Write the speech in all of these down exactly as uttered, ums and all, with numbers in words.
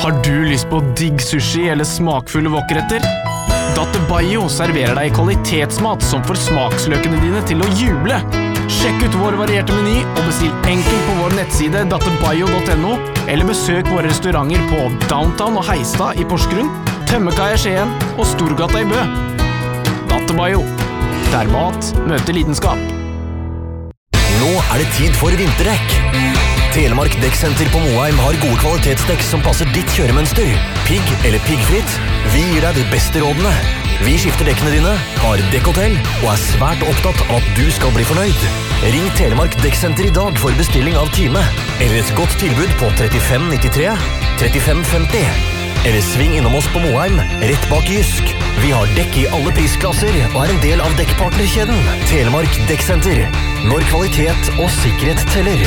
Har du lyst på digg sushi eller smakfulle wokretter? Dattebayo serverer deg kvalitetsmat som får smaksløkene dine til å juble. Sjekk ut vår varierte meny og bestill enkelt på vår nettside dattebayo punktum no eller besøk våre restauranter på Downtown og Heistad i Porsgrunn, Tømmekaia i Skien og Storgata i Bø. Dattebayo, der mat møter lidenskap. Nå er det tid for vinterdekk. Telemark Dekksenter på Moheim har gode kvalitetsdekk som passer ditt kjøremønster. Pigg eller piggfritt, vi gir deg de beste rådene. Vi skifter dekkene dine, har dekkhotell og er svært opptatt av at du skal bli fornøyd. Ring Telemark Dekksenter i dag for bestilling av time, eller et godt tilbud på trettifem nittitre, trettifem femti. Eller sving innom oss på Moheim, rett bak Jysk. Vi har dekk i alle prisklasser og er en del av dekkpartnerkjeden. Telemark Dekksenter, når kvalitet og sikkerhet teller.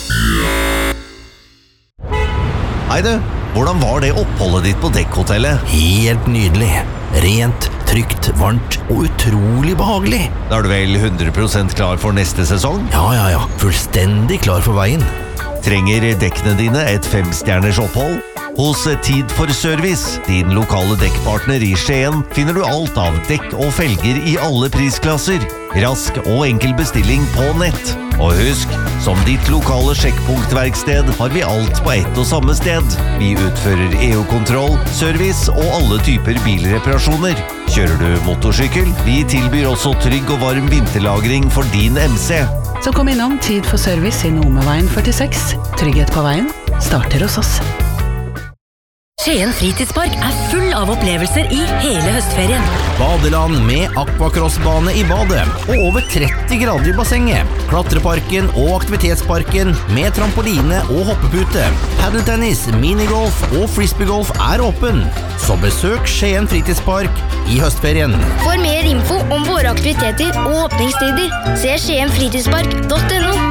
Hei du, hvordan var det oppholdet ditt på dekkhotellet? Helt nydelig. Rent, trygt, varmt og utrolig behagelig. Da er du vel hundre prosent klar for neste sesong? Ja, ja, ja. Fullstendig klar for veien. Trenger dekkene dine et femstjerners opphold? Hos Tid for Service, din lokale dekkpartner i Skien, finner du alt av dekk og felger i alle prisklasser. Rask og enkel bestilling på nett. Og husk, som ditt lokale sjekkpunktverksted har vi alt på ett og samme sted. Vi utfører E U-kontroll, service og alle typer bilreparasjoner. Kjører du motorsykkel? Vi tilbyr også trygg og varm vinterlagring for din M C. Så kom innom Tid for Service i Nomeveien førtiseks. Trygghet på veien starter hos oss. Skien fritidspark er full av opplevelser i hele høstferien. Badeland med aquacrossbane i badet og over tretti grader i bassenget. Klatreparken og aktivitetsparken med trampoline og hoppepute. Paddeltennis, minigolf og frisbeegolf er åpen. Så besøk Skien fritidspark i høstferien. For mer info om våre aktiviteter og åpningstider, se skien fritidspark punktum no.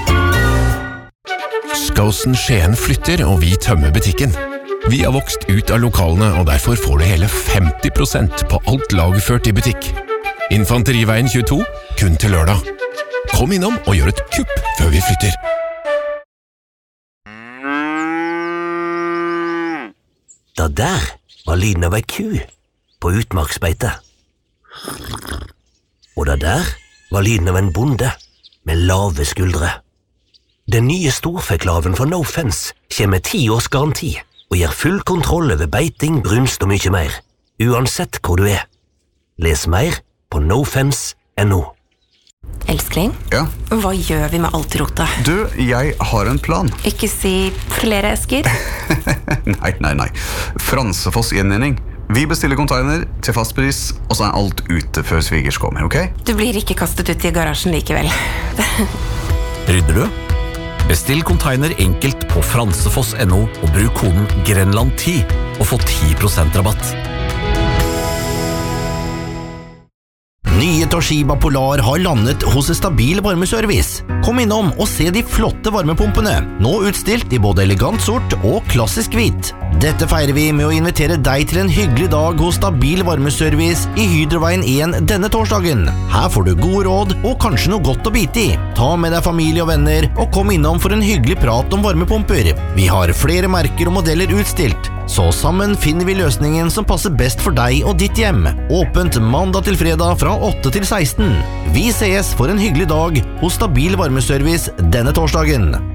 Skåsen Skien flytter, og vi tømmer butikken. Vi har vokst ut av lokalene, og derfor får du hele femti prosent på alt lagerført i butikk. Infanteriveien tjueto, kun til lørdag. Kom innom og gjør et kupp før vi flytter. Da der var lyden av ei ku på utmarksbeite. Og da der var lyden av en bonde med lave skuldre. Den nye storfeklaven fra No Fence kommer med ti års garanti og gir full kontroll over beiting, brunst og mye mer, uansett hvor du er. Les mer på nofence punktum no. Elskling, ja? Hva gjør vi med alt rotet? Du, jeg har en plan. Ikke si flere esker? nei, nei, nei. Fransefoss Gjenvinning. Vi bestiller container til fastpris, og så er alt ute før svigers kommer, ok? Du blir ikke kastet ut i garasjen likevel. Rydder du? Bestill container enkelt på fransefoss punktum no og bruk koden Grenland ti og få ti prosent rabatt. Nye Toshiba Polar har landet hos Stabil Varmeservice. Kom innom og se de flotte varmepumpene, nå utstilt i både elegant sort og klassisk hvit. Dette feirer vi med å invitere deg til en hyggelig dag hos Stabil Varmeservice i Hydroveien én denne torsdagen. Her får du gode råd og kanskje noe godt å bite i. Ta med deg familie og venner og kom innom for en hyggelig prat om varmepumper. Vi har flere merker og modeller utstilt, så sammen finner vi løsningen som passer best for deg og ditt hjem. Åpent mandag til fredag fra åtte til seksten. Vi ses for en hyggelig dag hos Stabil Varmeservice denne torsdagen.